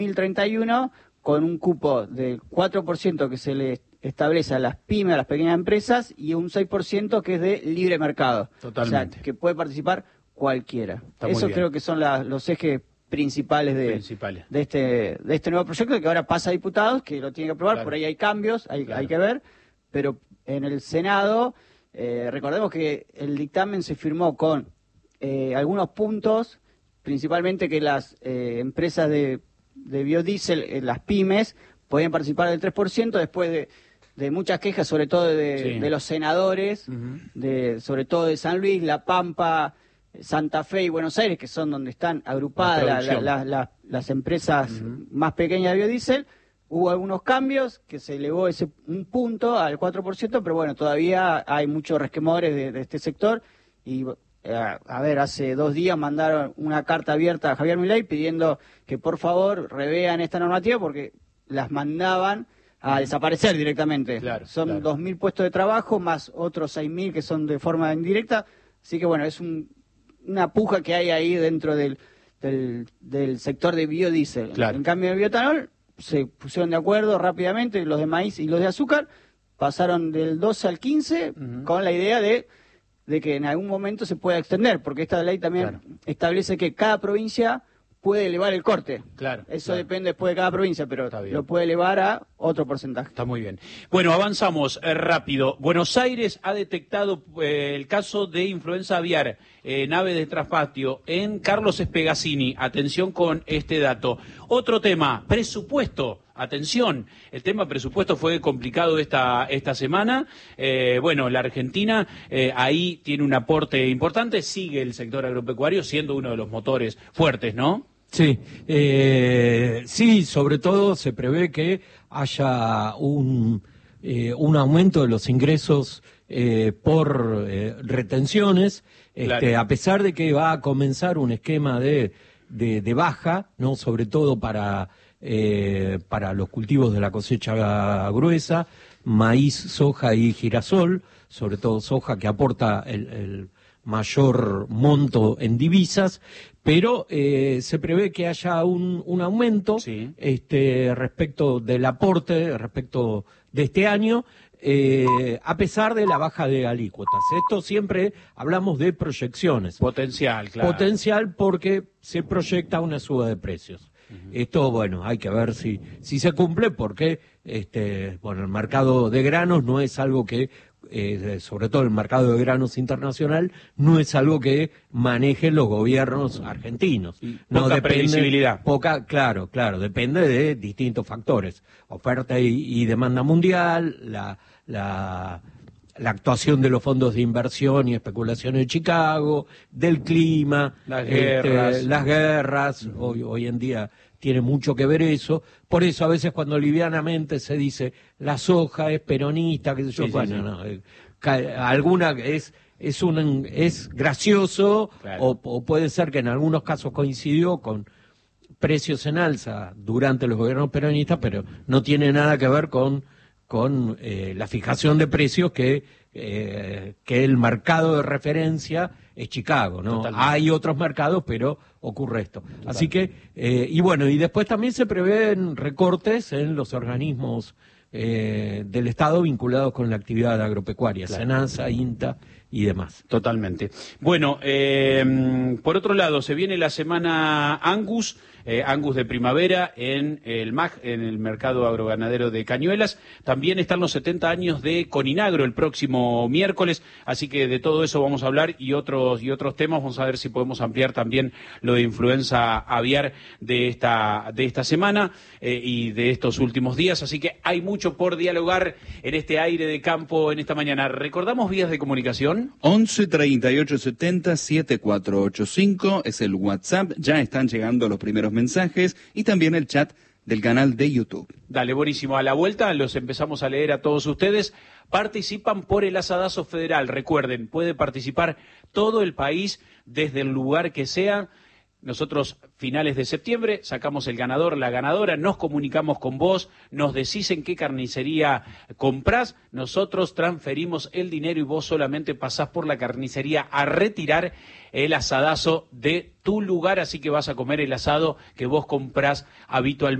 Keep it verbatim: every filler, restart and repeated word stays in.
dos mil treinta y uno con un cupo del cuatro por ciento que se le establece a las pymes, a las pequeñas empresas, y un seis por ciento que es de libre mercado. Totalmente. O sea, que puede participar cualquiera. Está muy Eso bien. creo que son la, los ejes principales de, Principales. de este de este nuevo proyecto, que ahora pasa a diputados, que lo tienen que aprobar. Claro. Por ahí hay cambios, hay, Claro. hay que ver, pero en el Senado, eh, recordemos que el dictamen se firmó con eh, algunos puntos, principalmente que las eh, empresas de, de biodiesel, eh, las pymes, podían participar del tres por ciento después de, de muchas quejas, sobre todo de, Sí. de los senadores, Uh-huh. de sobre todo de San Luis, La Pampa, Santa Fe y Buenos Aires, que son donde están agrupadas La la- la- la- la- las empresas Uh-huh. más pequeñas de biodiesel. Hubo algunos cambios, que se elevó ese un punto al cuatro por ciento, pero bueno, todavía hay muchos resquemores de, de este sector. Y eh, a ver, hace dos días mandaron una carta abierta a Javier Milei pidiendo que por favor revean esta normativa, porque las mandaban a desaparecer directamente. Claro, son claro. dos mil puestos de trabajo, más otros seis mil que son de forma indirecta. Así que bueno, es un, una puja que hay ahí dentro del, del, del sector de biodiesel. Claro. En cambio, el bioetanol se pusieron de acuerdo rápidamente, los de maíz y los de azúcar, pasaron del doce al quince, Uh-huh. con la idea de, de que en algún momento se pueda extender, porque esta ley también Claro. establece que cada provincia puede elevar el corte. Claro, Eso claro. depende después de cada provincia, pero Está bien. lo puede elevar a otro porcentaje. Está muy bien. Bueno, avanzamos eh, rápido. Buenos Aires ha detectado eh, el caso de influenza aviar, eh, nave de traspatio, en Carlos Espegazzini. Atención con este dato. Otro tema, presupuesto. Atención, el tema presupuesto fue complicado esta, esta semana. Eh, bueno, la Argentina eh, ahí tiene un aporte importante, sigue el sector agropecuario siendo uno de los motores fuertes, ¿no? Sí, eh, sí, sobre todo se prevé que haya un, eh, un aumento de los ingresos eh, por eh, retenciones, Claro. este, a pesar de que va a comenzar un esquema de, de, de baja, no, sobre todo para eh, para los cultivos de la cosecha gruesa, maíz, soja y girasol, sobre todo soja que aporta el, el mayor monto en divisas, pero eh, se prevé que haya un, un aumento Sí. este, respecto del aporte, respecto de este año, eh, a pesar de la baja de alícuotas. Esto siempre hablamos de proyecciones. Potencial, claro. Potencial porque se proyecta una suba de precios. Esto, bueno, hay que ver si, si se cumple, porque este, bueno, el mercado de granos no es algo que, eh, sobre todo el mercado de granos internacional, no es algo que manejen los gobiernos argentinos. Y No poca depende- previsibilidad. Poca, claro, claro, depende de distintos factores. Oferta y, y demanda mundial, la, la, la actuación de los fondos de inversión y especulación en Chicago, del clima, Las este, guerras. las guerras, hoy, hoy en día tiene mucho que ver eso. Por eso a veces cuando livianamente se dice la soja es peronista, qué sé yo, Sí, sí, bueno, sí. no, eh, ca- alguna es es un es gracioso, Claro. o, o puede ser que en algunos casos coincidió con precios en alza durante los gobiernos peronistas, pero no tiene nada que ver con con eh, la fijación de precios que eh, que el mercado de referencia es Chicago, ¿no? Totalmente. Hay otros mercados, pero ocurre esto. Así que, eh, y bueno, y después también se prevén recortes en los organismos eh, del Estado vinculados con la actividad agropecuaria, Claro. SENASA, INTA y demás. Totalmente. Bueno, eh, por otro lado, se viene la semana Angus, eh, Angus de primavera en el M A G, en el mercado agroganadero de Cañuelas. También están los setenta años de Coninagro el próximo miércoles, así que de todo eso vamos a hablar y otros y otros temas. Vamos a ver si podemos ampliar también lo de influenza aviar de esta de esta semana eh, y de estos últimos días. Así que hay mucho por dialogar en este aire de campo en esta mañana. ¿Recordamos vías de comunicación? once treinta y ocho setenta setenta y cuatro ochenta y cinco es el WhatsApp, ya están llegando los primeros mensajes y también el chat del canal de YouTube. Dale, buenísimo. A la vuelta los empezamos a leer a todos ustedes. Participan por el asadazo federal. Recuerden, puede participar todo el país desde el lugar que sea. nosotros finales de septiembre sacamos el ganador, la ganadora, nos comunicamos con vos, nos decís en qué carnicería comprás, nosotros transferimos el dinero y vos solamente pasás por la carnicería a retirar el asadazo de tu lugar, así que vas a comer el asado que vos comprás habitualmente.